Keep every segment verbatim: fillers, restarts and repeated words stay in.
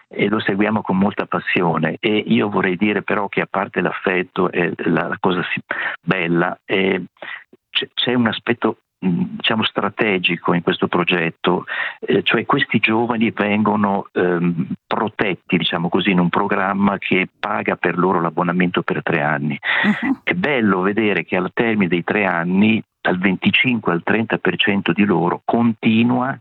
e lo seguiamo con molta passione. E io vorrei dire però che, a parte l'affetto e la, la cosa bella, eh, c'è, c'è un aspetto diciamo strategico in questo progetto, eh, cioè questi giovani vengono ehm, protetti, diciamo così, in un programma che paga per loro l'abbonamento per tre anni. Uh-huh. È bello vedere che al termine dei tre anni dal venticinque al trenta per cento di loro continua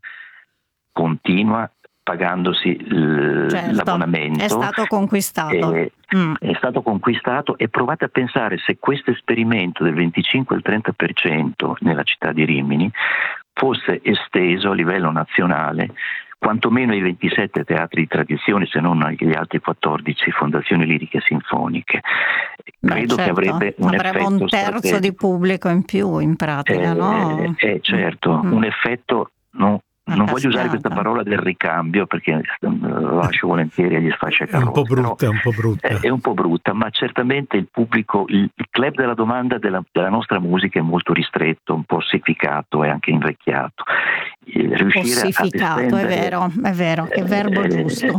continua pagandosi l- certo, l'abbonamento. È stato conquistato. E, mm. È stato conquistato, e provate a pensare se questo esperimento del venticinque al trenta per cento nella città di Rimini fosse esteso a livello nazionale, quantomeno ai ventisette teatri di tradizione, se non agli altri quattordici fondazioni liriche sinfoniche. Beh, Credo certo. che avrebbe un Avremo effetto un terzo strategico. di pubblico in più, in pratica, eh, no? Eh, certo, mm. un effetto no, Una non cascata. voglio usare questa parola del ricambio, perché lo lascio volentieri agli sfasciacarrozze. È un po' brutta, però, è un po' brutta. È, è un po' brutta, ma certamente il pubblico, il, il club della domanda della, della nostra musica è molto ristretto, un po' ossificato e anche invecchiato. Riuscire Ossificato, a estendere, è vero, è vero, che verbo eh, giusto.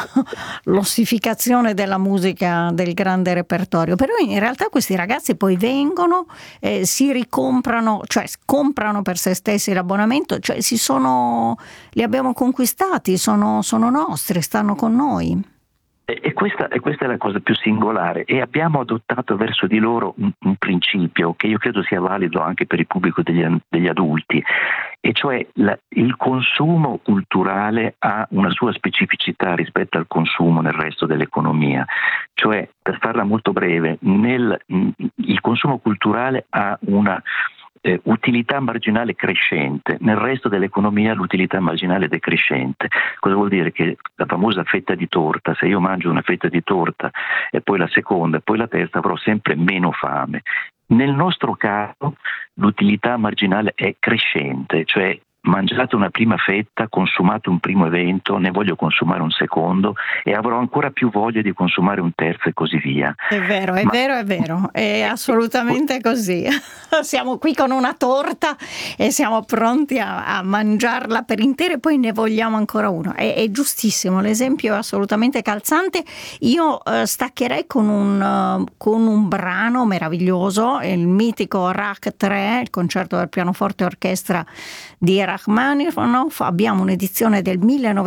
L'ossificazione della musica del grande repertorio. Però in realtà questi ragazzi poi vengono, eh, si ricomprano, cioè comprano per se stessi l'abbonamento, cioè si sono, li abbiamo conquistati, sono, sono nostri, stanno con noi. E questa, e questa è la cosa più singolare, e abbiamo adottato verso di loro un, un principio che io credo sia valido anche per il pubblico degli, degli adulti, e cioè la, il consumo culturale ha una sua specificità rispetto al consumo nel resto dell'economia. Cioè, per farla molto breve, nel, il consumo culturale ha una Eh, utilità marginale crescente, nel resto dell'economia l'utilità marginale è decrescente. Cosa vuol dire? Che la famosa fetta di torta, se io mangio una fetta di torta e poi la seconda e poi la terza, avrò sempre meno fame. Nel nostro caso l'utilità marginale è crescente, cioè mangiate una prima fetta, consumate un primo evento, ne voglio consumare un secondo e avrò ancora più voglia di consumare un terzo, e così via. È vero, è Ma... vero, è vero, è assolutamente così. Siamo qui con una torta e siamo pronti a, a mangiarla per intera, e poi ne vogliamo ancora uno. È, è giustissimo, l'esempio è assolutamente calzante. Io eh, staccherei con un, uh, con un brano meraviglioso, il mitico Rach tre, il concerto del pianoforte orchestra di Rachmaninoff. Abbiamo un'edizione del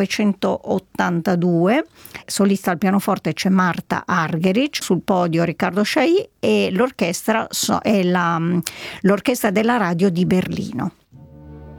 millenovecentottantadue, solista al pianoforte c'è Marta Argerich, sul podio Riccardo Chailly, e l'orchestra è la, l'orchestra della radio di Berlino.